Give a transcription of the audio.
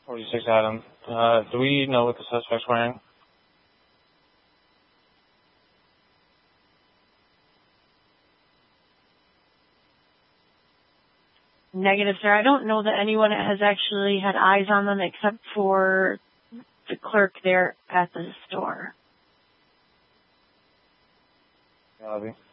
46 Adam. Do we know what the suspect's wearing? Negative, sir. I don't know that anyone has actually had eyes on them except for the clerk there at the store. Copy.